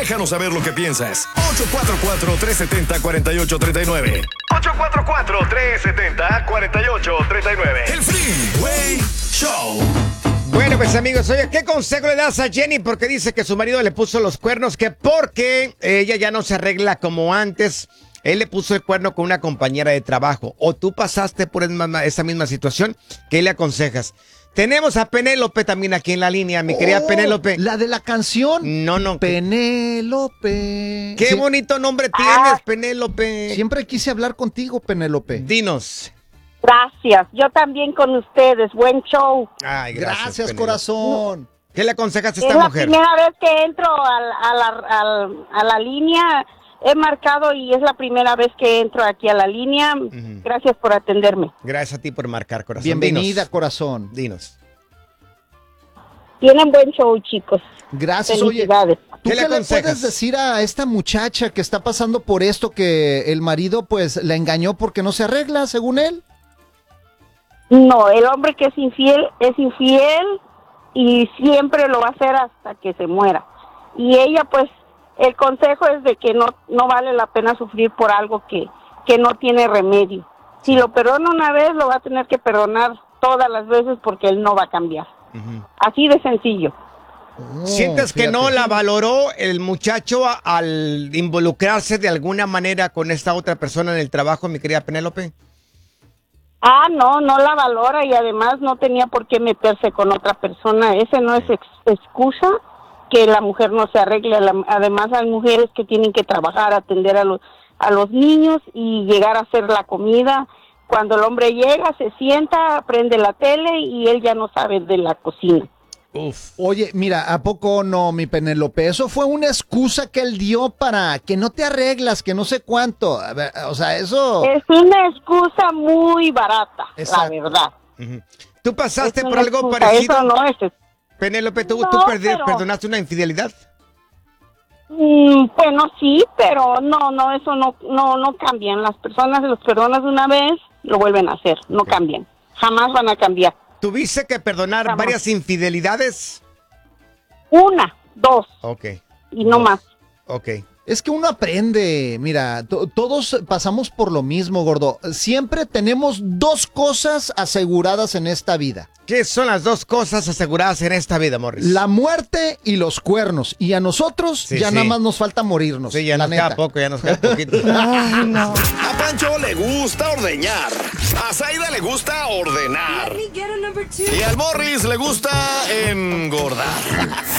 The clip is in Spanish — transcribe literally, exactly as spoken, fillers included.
Déjanos saber lo que piensas. ocho cuatro cuatro, tres siete cero, cuatro ocho tres nueve. ocho cuatro cuatro, tres siete cero, cuatro ocho tres nueve. El Freeway Show. Bueno, pues amigos, oye, ¿qué consejo le das a Jenny? Porque dice que su marido le puso los cuernos, que porque ella ya no se arregla como antes. Él le puso el cuerno con una compañera de trabajo. O tú pasaste por esa misma situación. ¿Qué le aconsejas? Tenemos a Penélope también aquí en la línea, mi querida Oh, Penélope. ¿La de la canción? No, no. Penélope. Qué Sí, bonito nombre tienes, Penélope. siempre quise hablar contigo, Penélope. Dinos. Gracias, yo también con ustedes, buen show. Ay, Gracias, gracias, Penélope. corazón. ¿Qué le aconsejas a Es esta la mujer? primera vez que entro al- a, la, al- a la línea, he marcado y es la primera vez que entro aquí a la línea. Ujú. Gracias por atenderme. Gracias a ti por marcar, corazón. Bienvenida, Dinos. corazón. Dinos. Tienen buen show, chicos. Gracias, oye. Felicidades. ¿Tú ¿Qué qué le le aconsejas? puedes decir a esta muchacha que está pasando por esto, que el marido pues la engañó porque no se arregla, según él? No, el hombre que es infiel es infiel y siempre lo va a hacer hasta que se muera. Y ella, pues, el consejo es de que no no vale la pena sufrir por algo que, que no tiene remedio. Si lo perdona una vez, lo va a tener que perdonar todas las veces porque él no va a cambiar. Ujú. Así de sencillo. Oh, ¿Sientes que fíjate. no la valoró el muchacho a- al involucrarse de alguna manera con esta otra persona en el trabajo, mi querida Penélope? Ah, no, no la valora y además no tenía por qué meterse con otra persona. Ese no es ex- excusa que la mujer no se arregle. La- además hay mujeres que tienen que trabajar, atender a los, a los niños y llegar a hacer la comida. Cuando el hombre llega, se sienta, prende la tele y él ya no sabe de la cocina. Uf. Oye, mira, ¿a poco no, mi Penélope? Eso fue una excusa que él dio para que no te arreglas, que no sé cuánto. A ver, o sea, eso... Es una excusa muy barata, Exacto. la verdad. Ujú. ¿Tú pasaste Es por una algo excusa, parecido? Eso no es. Penélope, ¿tú, No, tú perdi- pero- perdonaste una infidelidad? Mm, bueno, sí, pero no, no, eso no, no, no cambian. Las personas los perdonas una vez, lo vuelven a hacer, no cambian. Jamás van a cambiar. ¿Tuviste que perdonar Jamás. varias infidelidades? Una, dos Ok. y no Dos. más. Ok. Es que uno aprende, mira, to- todos pasamos por lo mismo, gordo. Siempre tenemos dos cosas aseguradas en esta vida. ¿Qué son las dos cosas aseguradas en esta vida, Morris? La muerte y los cuernos. Y a nosotros Sí, ya sí. nada más nos falta morirnos. Sí, ya la nos queda neta. poco, ya nos queda poquito. A Pancho le gusta ordeñar. A Zaida le gusta ordenar. Y al Morris le gusta engordar.